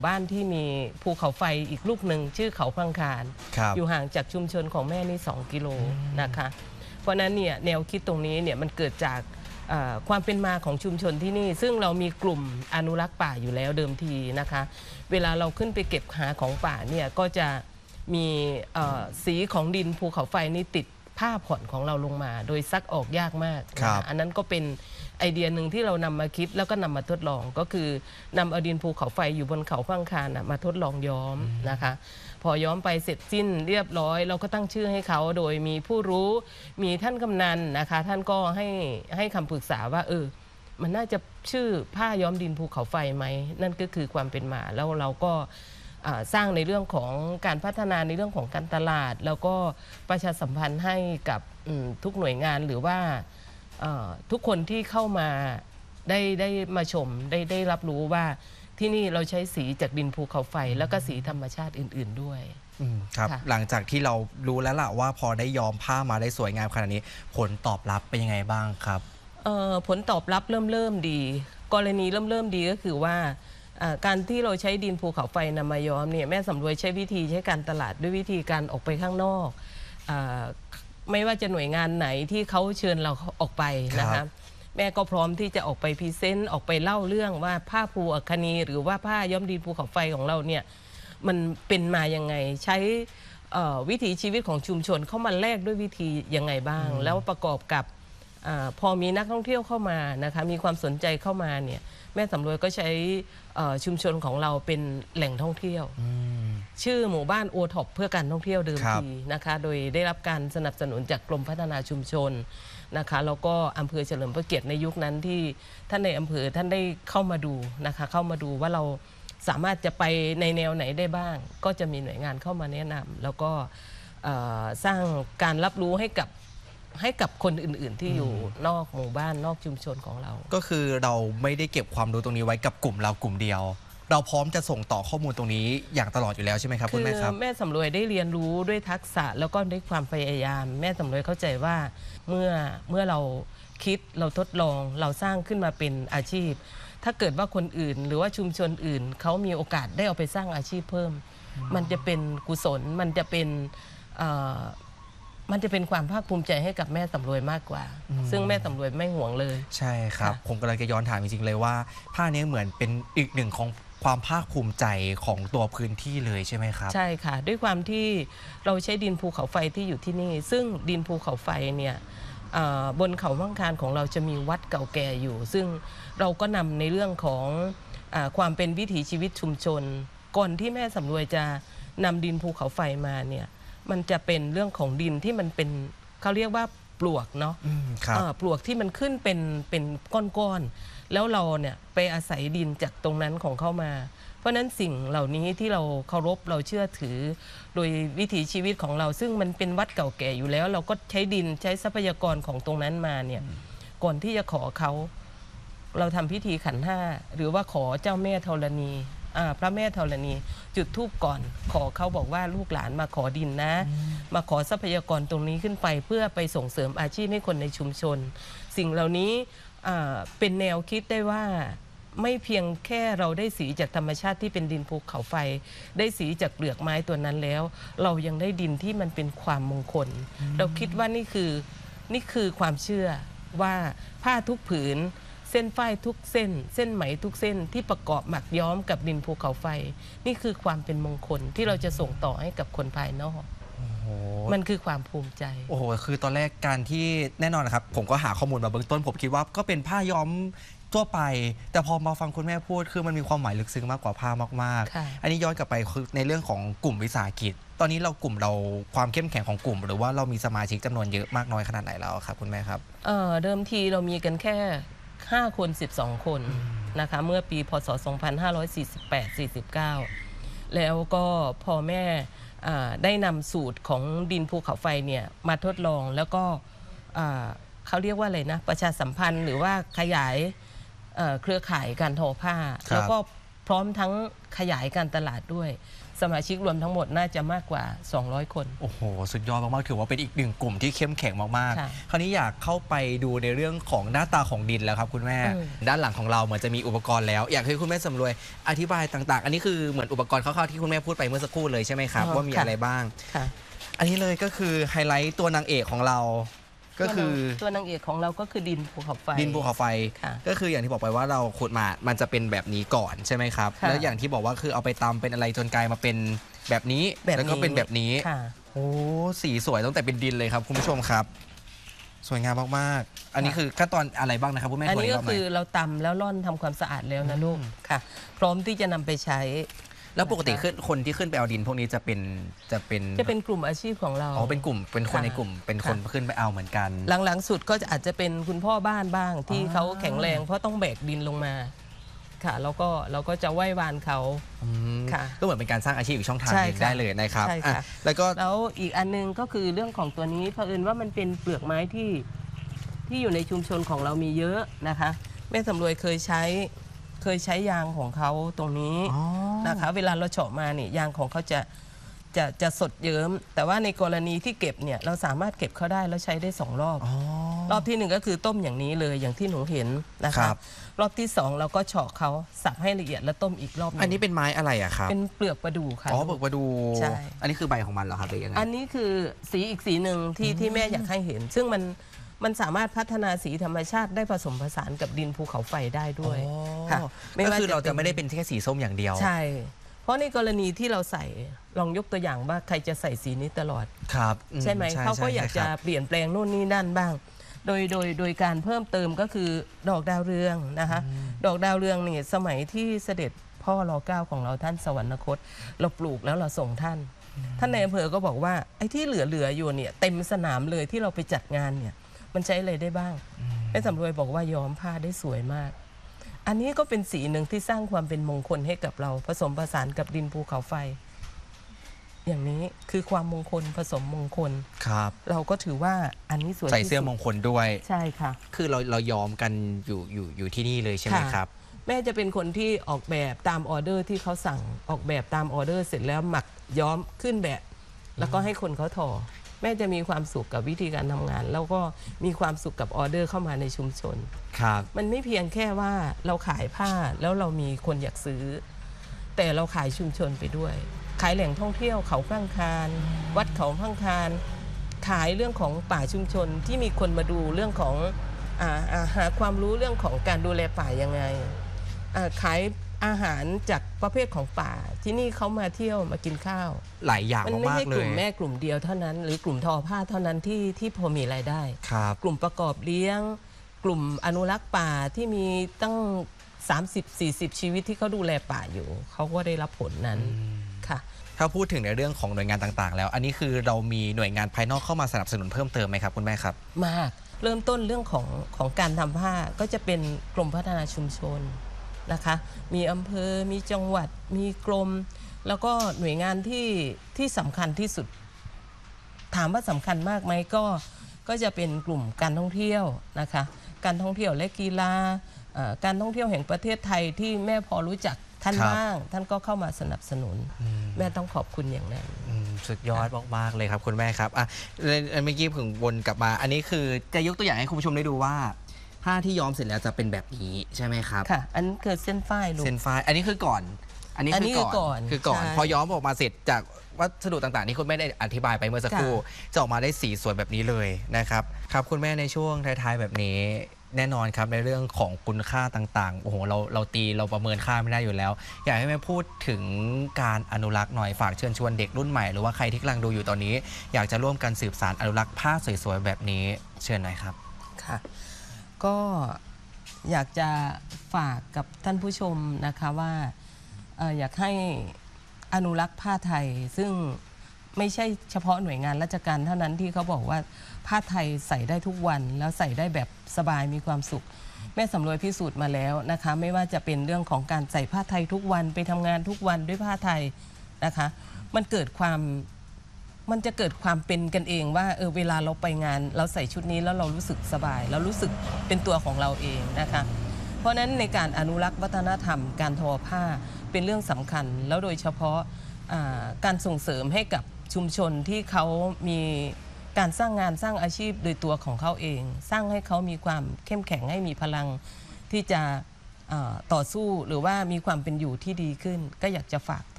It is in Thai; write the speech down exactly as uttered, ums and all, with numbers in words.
บ้านที่มีภูเขาไฟอีกลูกหนึ่งชื่อเขาพังคารอยู่ห่างจากชุมชนของแม่นี่สองกิโลนะคะเพราะนั้นเนี่ยแนวคิดตรงนี้เนี่ยมันเกิดจากความเป็นมาของชุมชนที่นี่ซึ่งเรามีกลุ่มอนุรักษ์ป่าอยู่แล้วเดิมทีนะคะเวลาเราขึ้นไปเก็บหาของป่าเนี่ยก็จะมีสีของดินภูเขาไฟนี่ติดผ้าผ่อนของเราลงมาโดยซักออกยากมากอันนั้นก็เป็นไอเดียหนึ่งที่เรานำมาคิดแล้วก็นำมาทดลองก็คือนำเอาดินภูเขาไฟอยู่บนเขาพังคารมาทดลองย้อมนะคะพอย้อมไปเสร็จสิ้นเรียบร้อยเราก็ตั้งชื่อให้เขาโดยมีผู้รู้มีท่านกำนันนะคะท่านก็ให้ให้คำปรึกษาว่าเออมันน่าจะชื่อผ้าย้อมดินภูเขาไฟไหมนั่นก็คือความเป็นมาแล้วเราก็สร้างในเรื่องของการพัฒนาในเรื่องของการตลาดแล้วก็ประชาสัมพันธ์ให้กับทุกหน่วยงานหรือว่าทุกคนที่เข้ามาได้ได้มาชมได้ได้รับรู้ว่าที่นี่เราใช้สีจากดินภูเขาไฟแล้วก็สีธรรมชาติอื่นๆด้วยครับหลังจากที่เรารู้แล้วล่ะว่าพอได้ย้อมผ้ามาได้สวยงามขนาดนี้ผลตอบรับเป็นยังไงบ้างครับผลตอบรับเริ่มเริ่มดีกรณีเริ่มเริ่มดีก็คือว่าการที่เราใช้ดินภูเขาไฟนำมาย้อมเนี่ยแม่สำรวยใช้วิธีใช้การตลาดด้วยวิธีการออกไปข้างนอกไม่ว่าจะหน่วยงานไหนที่เขาเชิญเราออกไปนะคะแม่ก็พร้อมที่จะออกไปพรีเซนต์ออกไปเล่าเรื่องว่าผ้าภูอัคคณีหรือว่าผ้าย้อมดินภูเขาไฟของเราเนี่ยมันเป็นมายังไงใช้วิถีชีวิตของชุมชนเข้ามาแลกด้วยวิธียังไงบ้างแล้วประกอบกับพอมีนักท่องเที่ยวเข้ามานะคะมีความสนใจเข้ามาเนี่ยแม่สำรวยก็ใช้ชุมชนของเราเป็นแหล่งท่องเที่ยวชื่อหมู่บ้านโอท็อปเพื่อการท่องเที่ยวเดิมทีนะคะโดยได้รับการสนับสนุนจากกรมพัฒนาชุมชนนะคะแล้วก็อำเภอเฉลิมพระเกียรติในยุคนั้นที่ท่านในอำเภอท่านได้เข้ามาดูนะคะเข้ามาดูว่าเราสามารถจะไปในแนวไหนได้บ้างก็จะมีหน่วยงานเข้ามาแนะนำแล้วก็สร้างการรับรู้ให้กับให้กับคนอื่นๆที่อยู่นอกหมู่บ้านนอกชุมชนของเราก็คือเราไม่ได้เก็บความรู้ตรงนี้ไว้กับกลุ่มเรากลุ่มเดียวเราพร้อมจะส่งต่อข้อมูลตรงนี้อย่างตลอดอยู่แล้วใช่ไหมครับคุณแม่ครับแม่สำรวยได้เรียนรู้ด้วยทักษะแล้วก็ด้วยความพยายามแม่สำรวยเข้าใจว่าเมื่อเมื่อเราคิดเราทดลองเราสร้างขึ้นมาเป็นอาชีพถ้าเกิดว่าคนอื่นหรือว่าชุมชนอื่นเขามีโอกาสได้เอาไปสร้างอาชีพเพิ่มมันจะเป็นกุศลมันจะเป็นมันจะเป็นความภาคภูมิใจให้กับแม่สำรวยมากกว่าซึ่งแม่สำรวยไม่ห่วงเลยใช่ครับผมกำลังจะย้อนถามจริงๆเลยว่าผ้านี้เหมือนเป็นอีกหนึ่งของความภาคภูมิใจของตัวพื้นที่เลยใช่ไหมครับใช่ค่ะด้วยความที่เราใช้ดินภูเขาไฟที่อยู่ที่นี่ซึ่งดินภูเขาไฟเนี่ยบนเขาพังคารของเราจะมีวัดเก่าแก่อยู่ซึ่งเราก็นำในเรื่องของความเป็นวิถีชีวิตชุมชนก่อนที่แม่สำรวยจะนำดินภูเขาไฟมาเนี่ยมันจะเป็นเรื่องของดินที่มันเป็นเขาเรียกว่าปลวกเนาะปลวกที่มันขึ้นเป็นเป็นก้อนๆแล้วเราเนี่ยไปอาศัยดินจากตรงนั้นของเข้ามาเพราะนั้นสิ่งเหล่านี้ที่เราเคารพเราเชื่อถือโดยวิถีชีวิตของเราซึ่งมันเป็นวัดเก่าแก่อยู่แล้วเราก็ใช้ดินใช้ทรัพยากรของตรงนั้นมาเนี่ยก่อนที่จะขอเขาเราทำพิธีขันห้าหรือว่าขอเจ้าแม่ธรณีพระแม่ธรณีจุดธูปก่อนขอเขาบอกว่าลูกหลานมาขอดินนะมาขอทรัพยากรตรงนี้ขึ้นไปเพื่อไปส่งเสริมอาชีพให้คนในชุมชนสิ่งเหล่านี้เป็นแนวคิดได้ว่าไม่เพียงแค่เราได้สีจากธรรมชาติที่เป็นดินภูเขาไฟได้สีจากเปลือกไม้ตัวนั้นแล้วเรายังได้ดินที่มันเป็นความมงคลเราคิดว่านี่คือนี่คือความเชื่อว่าผ้าทุกผืนเส้นฝ้ายทุกเส้นเส้นไหมทุกเส้นที่ประกอบหมักย้อมกับดินภูเขาไฟนี่คือความเป็นมงคลที่เราจะส่งต่อให้กับคนภายนอกมันคือความภูมิใจโอ้โหคือตอนแรกการที่แน่นอนนะครับผมก็หาข้อมูลมาเบื้องต้นผมคิดว่าก็เป็นผ้าย้อมทั่วไปแต่พอมาฟังคุณแม่พูดคือมันมีความหมายลึกซึ้งมากกว่าผ้ามากๆอันนี้ย้อนกลับไปคือในเรื่องของกลุ่มวิสาหกิจตอนนี้เรากลุ่มเราความเข้มแข็งของกลุ่มหรือว่าเรามีสมาชิกจำนวนเยอะมากน้อยขนาดไหนแล้วครับคุณแม่ครับเออเดิมทีเรามีกันแค่ห้าคนสิบสองคนนะคะเมื่อปีพศสองพันห้าร้อยสี่สิบแปด สี่สิบเก้าแล้วก็พอแม่ได้นำสูตรของดินภูเขาไฟเนี่ยมาทดลองแล้วก็เขาเรียกว่าอะไรนะประชาสัมพันธ์หรือว่าขยายเครือข่ายการทอผ้าแล้วก็พร้อมทั้งขยายการตลาดด้วยสมาชิกรวมทั้งหมดน่าจะมากกว่าสองร้อยคนโอ้โหสุดยอดมากๆถือว่าเป็นอีกหนึ่งกลุ่มที่เข้มแข็งมากๆคราวนี้อยากเข้าไปดูในเรื่องของหน้าตาของดินแล้วครับคุณแม่ด้านหลังของเราเหมือนจะมีอุปกรณ์แล้วอยากให้คุณแม่สำรวยอธิบายต่างๆอันนี้คือเหมือนอุปกรณ์คร่าวๆที่คุณแม่พูดไปเมื่อสักครู่เลยใช่ไหมครับว่ามีอะไรบ้างอันนี้เลยก็คือไฮไลท์ตัวนางเอกของเราก็คือตัวนางเอกของเราก็คือดินภูเขาไฟดินภูเขาไฟก็คืออย่างที่บอกไปว่าเราขุดมามันจะเป็นแบบนี้ก่อนใช่ไหมครับแล้วอย่างที่บอกว่าคือเอาไปตำเป็นอะไรจนกลายมาเป็นแบบนี้แล้วก็เป็นแบบนี้โอ้สีสวยตั้งแต่เป็นดินเลยครับคุณผู้ชมครับสวยงามมากๆอันนี้คือขั้นตอนอะไรบ้างนะครับคุณแม่อันนี้ก็คือเราตำแล้วร่อนทำความสะอาดแล้วนะลูกค่ะพร้อมที่จะนำไปใช้แล้วปกติขึ้นคนที่ขึ้นไปเอาดินพวกนี้จะเป็นจะเป็นจะเป็นกลุ่มอาชีพของเราอ๋อเป็นกลุ่มเป็นคนในกลุ่มเป็นคนขึ้นไปเอาเหมือนกันหลังๆสุดก็อาจจะเป็นคุณพ่อบ้านบ้างที่เขาแข็งแรงเพราะต้องแบกดินลงมาค่ะแล้วก็เราก็จะไหว้วานเขาค่ะก็เหมือนเป็นการสร้างอาชีพอีกช่องทางนึงได้เลยนะครับใช่ค่ะแล้วก็แล้วอีกอันนึงก็คือเรื่องของตัวนี้เผอิญว่ามันเป็นเปลือกไม้ที่ที่อยู่ในชุมชนของเรามีเยอะนะคะแม่สำรวยเคยใช้เคยใช้ยางของเขาตรงนี้นะคะเวลาเราเฉาะมาเนี่ยยางของเขาจะจะจะสดเยิ้มแต่ว่าในกรณีที่เก็บเนี่ยเราสามารถเก็บเขาได้แล้วใช้ได้สองรอบรอบที่หนึ่งก็คือต้มอย่างนี้เลยอย่างที่หนูเห็นนะคะรอบที่สองเราก็เฉาะเขาสับให้ละเอียดแล้วต้มอีกรอบอันนี้เป็นไม้อะไรอะครับเป็นเปลือกประดู่ค่ะอ๋อเปลือกประดู่ใช่อันนี้คือใบของมันเหรอครับหรือยังไงอันนี้คือสีอีกสีหนึ่งที่ที่แม่อยากให้เห็นซึ่งมันมันสามารถพัฒนาสีธรรมชาติได้ผสมผสานกับดินภูเขาไฟได้ด้วยค่ะก็คือเราจะไม่ได้เป็นแค่สีส้มอย่างเดียวใช่เพราะในกรณีที่เราใส่ลองยกตัวอย่างว่าใครจะใส่สีนี้ตลอดครับใช่ไหมเขาก็อยากจะเปลี่ยนแปลงโน่นนี่นั่นบ้างโดยโดยโดยการเพิ่มเติมก็คือดอกดาวเรืองนะคะดอกดาวเรืองนี่สมัยที่เสด็จพ่อรอเก้าของเราท่านสวรรคตเราปลูกแล้วเราส่งท่านท่านในอำเภอก็บอกว่าไอ้ที่เหลือๆอยู่เนี่ยเต็มสนามเลยที่เราไปจัดงานเนี่ยมันใช้อะไรได้บ้างแม่สำรวยบอกว่าย้อมผ้าได้สวยมากอันนี้ก็เป็นสีหนึ่งที่สร้างความเป็นมงคลให้กับเราผสมผสานกับดินภูเขาไฟอย่างนี้คือความมงคลผสมมงคลครับเราก็ถือว่าอันนี้สวยใส่เสื้อมงคลด้วยใช่ค่ะคือเราเราย้อมกันอยู่อยู่อยู่ที่นี่เลยใช่ไหมครับแม่จะเป็นคนที่ออกแบบตามออเดอร์ที่เขาสั่งออกแบบตามออเดอร์เสร็จแล้วหมักย้อมขึ้นแบบแล้วก็ให้คนเขาทอแม่จะมีความสุขกับวิธีการทำงานแล้วก็มีความสุขกับออเดอร์เข้ามาในชุมชนครับมันไม่เพียงแค่ว่าเราขายผ้าแล้วเรามีคนอยากซื้อแต่เราขายชุมชนไปด้วยขายแหล่งท่องเที่ยวเขาข้างคานวัดเขาข้างคานขายเรื่องของป่าชุมชนที่มีคนมาดูเรื่องของอ่าอ่าหาความรู้เรื่องของการดูแลป่ายังไงอ่าขายอาหารจากประเภทของป่าที่นี่เขามาเที่ยวมากินข้าวหลายอย่างมากเลยมันไม่ใช่กลุ่มแม่กลุ่มเดียวเท่านั้นหรือกลุ่มทอผ้าเท่านั้นที่ที่พอมีรายได้กลุ่มประกอบเลี้ยงกลุ่มอนุรักษ์ป่าที่มีตั้ง สามสิบ สี่สิบ ชีวิตที่เขาดูแลป่าอยู่เขาก็ได้รับผลนั้นค่ะถ้าพูดถึงในเรื่องของหน่วยงานต่างๆแล้วอันนี้คือเรามีหน่วยงานภายนอกเข้ามาสนับสนุนเพิ่มเติมไหมครับคุณแม่ครับมากเริ่มต้นเรื่องของของการทำผ้าก็จะเป็นกรมพัฒนาชุมชนนะคะมีอำเภอมีจังหวัดมีกรมแล้วก็หน่วยงานที่ที่สำคัญที่สุดถามว่าสำคัญมากไหมก็ก็จะเป็นกลุ่มการท่องเที่ยวนะคะการท่องเที่ยวและกีฬาการท่องเที่ยวแห่งประเทศไทยที่แม่พอรู้จักท่านบ้างท่านก็เข้ามาสนับสนุนแม่ต้องขอบคุณอย่างนั้นสุดยอดมากๆเลยครับคุณแม่ครับอ่ะเมื่อกี้ผมวนกลับมาอันนี้คือจะยกตัวอย่างให้คุณผู้ชมได้ดูว่าผ้าที่ย้อมเสร็จแล้วจะเป็นแบบนี้ใช่ไหมครับค่ะอันนี้คือเส้นฝ้ายลูกเส้นฝ้ายอันนี้คือก่อนอันนี้คือก่อนคือก่อนพอย้อมออกมาเสร็จจากวัสดุต่างๆที่คุณแม่ได้อธิบายไปเมื่อสักครู่จะออกมาได้สีสวยแบบนี้เลยนะครับครับคุณแม่ในช่วงท้ายๆแบบนี้แน่นอนครับในเรื่องของคุณค่าต่างๆโอ้โหเราเราตีเราประเมินค่าไม่ได้อยู่แล้วอยากให้แม่พูดถึงการอนุรักษ์หน่อยฝากเชิญชวนเด็กรุ่นใหม่หรือว่าใครที่กำลังดูอยู่ตอนนี้อยากจะร่วมกันสืบสานอนุรักษ์ผ้าสวยๆแบบนี้เชิญหน่อยครับค่ะก็อยากจะฝากกับท่านผู้ชมนะคะว่าอยากให้อนุรักษ์ผ้าไทยซึ่งไม่ใช่เฉพาะหน่วยงานราชการเท่านั้นที่เขาบอกว่าผ้าไทยใส่ได้ทุกวันแล้วใส่ได้แบบสบายมีความสุขแม่สำรวยพิสูจน์มาแล้วนะคะไม่ว่าจะเป็นเรื่องของการใส่ผ้าไทยทุกวันไปทำงานทุกวันด้วยผ้าไทยนะคะมันเกิดความมันจะเกิดความเป็นกันเองว่าเออเวลาเราไปงานเราใส่ชุดนี้แล้วเรารู้สึกสบายเรารู้สึกเป็นตัวของเราเองนะคะเพราะฉะนั้นในการอนุรักษ์วัฒนธรรมการทอผ้าเป็นเรื่องสำคัญแล้วโดยเฉพาะการส่งเสริมให้กับชุมชนที่เขามีการสร้างงานสร้างอาชีพโดยตัวของเขาเอง สร้างให้เขามีความเข้มแข็งให้มีพลังที่จะต่อสู้หรือว่ามีความเป็นอยู่ที่ดีขึ้นก็อยากจะฝาก